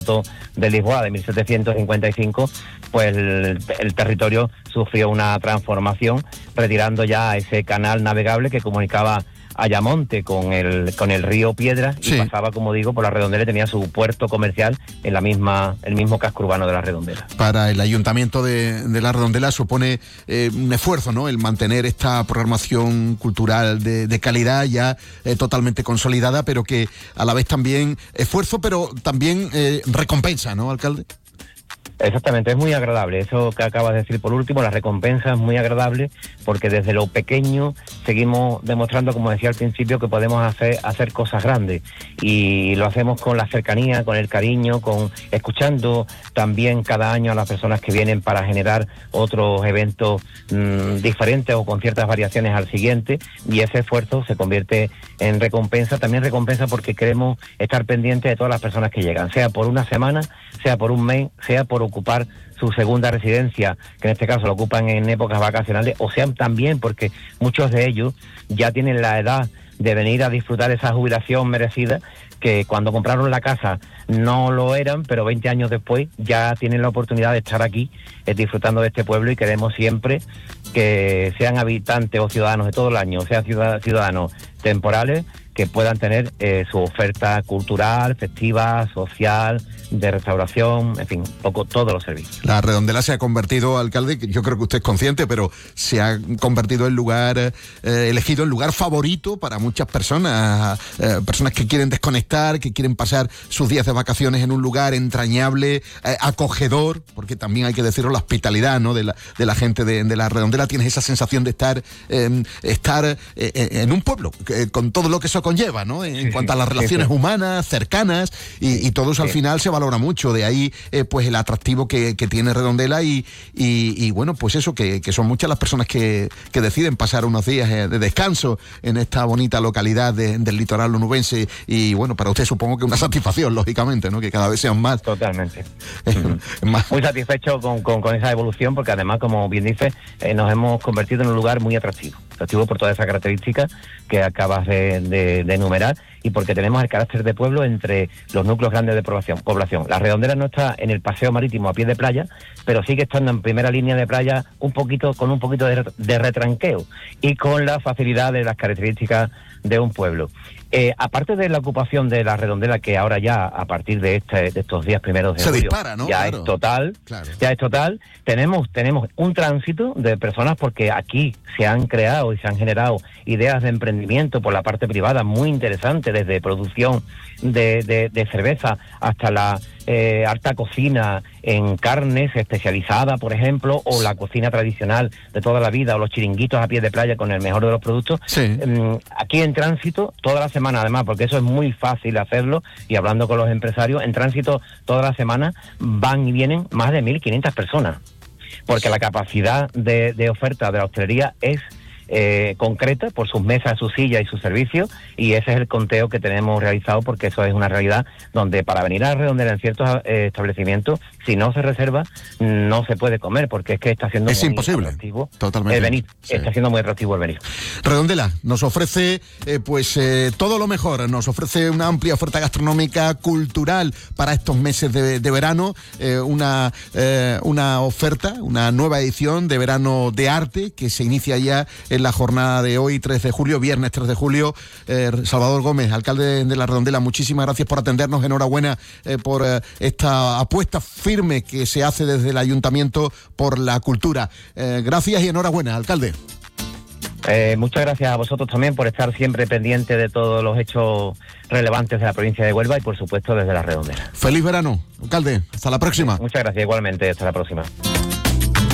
de Lisboa de 1755, pues el territorio sufrió una transformación, retirando ya ese canal navegable que comunicaba Ayamonte con el río Piedra, y pasaba, como digo, por la Redondela y tenía su puerto comercial en el mismo casco urbano de la Redondela. Para el Ayuntamiento de la Redondela supone un esfuerzo, ¿no?, el mantener esta programación cultural de calidad ya totalmente consolidada, pero que a la vez también esfuerzo, pero también recompensa, ¿no, alcalde? Exactamente, es muy agradable, eso que acabas de decir por último, la recompensa es muy agradable, porque desde lo pequeño seguimos demostrando, como decía al principio, que podemos hacer cosas grandes, y lo hacemos con la cercanía, con el cariño, escuchando también cada año a las personas que vienen para generar otros eventos diferentes o con ciertas variaciones al siguiente, y ese esfuerzo se convierte en recompensa, también recompensa porque queremos estar pendientes de todas las personas que llegan, sea por una semana, sea por un mes, sea por ocupar su segunda residencia, que en este caso lo ocupan en épocas vacacionales, o sean también porque muchos de ellos ya tienen la edad de venir a disfrutar esa jubilación merecida, que cuando compraron la casa no lo eran, pero 20 años después ya tienen la oportunidad de estar aquí disfrutando de este pueblo, y queremos siempre que sean habitantes o ciudadanos de todo el año, o sean ciudadanos temporales, que puedan tener su oferta cultural, festiva, social, de restauración, en fin, todos los servicios. La Redondela se ha convertido, alcalde, yo creo que usted es consciente, pero se ha convertido en lugar elegido, en lugar favorito para muchas personas, personas que quieren desconectar, que quieren pasar sus días de vacaciones en un lugar entrañable, acogedor, porque también hay que decirlo, la hospitalidad, ¿no?, de la gente de la Redondela. Tienes esa sensación de estar en un pueblo, con todo lo que eso conlleva, ¿no?, en cuanto a las relaciones humanas, cercanas, y todo eso al final se valora mucho. De ahí pues el atractivo que tiene Redondela, y bueno, pues eso, que son muchas las personas que deciden pasar unos días de descanso en esta bonita localidad del litoral onubense, y bueno, para usted supongo que una satisfacción, lógicamente, ¿no?, que cada vez sean más. Totalmente. Muy satisfecho con esa evolución, porque además, como bien dice, nos hemos convertido en un lugar muy atractivo por todas esas características que acabas de enumerar, y porque tenemos el carácter de pueblo entre los núcleos grandes de población. La Redondela no está en el paseo marítimo a pie de playa, pero sigue estando en primera línea de playa con un poquito de retranqueo, y con la facilidad de las características de un pueblo. Aparte de la ocupación de la Redondela, que ahora ya, a partir de estos días primeros de julio, dispara, ¿no? Ya es total, tenemos un tránsito de personas, porque aquí se han creado y se han generado ideas de emprendimiento por la parte privada muy interesantes, desde producción de cerveza hasta la alta cocina en carnes especializada, por ejemplo, o la cocina tradicional de toda la vida, o los chiringuitos a pie de playa con el mejor de los productos. Aquí en tránsito toda la semana, además, porque eso es muy fácil hacerlo, y hablando con los empresarios, en tránsito toda la semana van y vienen más de 1.500 personas, porque la capacidad de oferta de la hostelería es concreta por sus mesas, sus sillas y sus servicios, y ese es el conteo que tenemos realizado, porque eso es una realidad donde para venir a Redondela en ciertos establecimientos, si no se reserva, no se puede comer, porque es que está siendo muy imposible, atractivo totalmente el venir, está siendo muy atractivo el venir. Redondela nos ofrece todo lo mejor, nos ofrece una amplia oferta gastronómica, cultural para estos meses de verano, una oferta, una nueva edición de Verano de Arte que se inicia ya en la jornada de hoy, 3 de julio, viernes 3 de julio. Salvador Gómez, alcalde de la Redondela, muchísimas gracias por atendernos, enhorabuena por esta apuesta firme que se hace desde el Ayuntamiento por la cultura. Gracias y enhorabuena, alcalde. Muchas gracias a vosotros también por estar siempre pendiente de todos los hechos relevantes de la provincia de Huelva, y por supuesto desde la Redondela. Feliz verano, alcalde, hasta la próxima. Muchas gracias, igualmente, hasta la próxima.